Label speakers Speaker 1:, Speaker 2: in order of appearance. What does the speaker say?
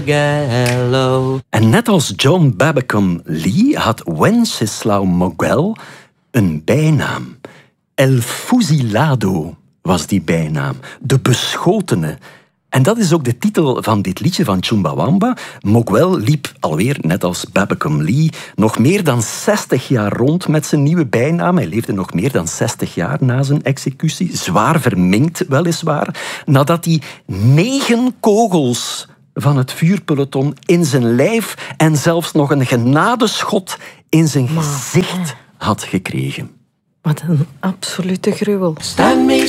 Speaker 1: Gallo.
Speaker 2: En net als John Babacom Lee had Wenceslao Moguel een bijnaam. El Fusilado was die bijnaam. De beschotene. En dat is ook de titel van dit liedje van Chumbawamba. Moguel liep alweer, net als Babacom Lee, nog meer dan 60 jaar rond met zijn nieuwe bijnaam. Hij leefde nog meer dan 60 jaar na zijn executie. Zwaar verminkt, weliswaar. Nadat hij 9 kogels van het vuurpeloton in zijn lijf en zelfs nog een genadeschot in zijn gezicht had gekregen.
Speaker 3: Wat een absolute gruwel.
Speaker 1: Stand me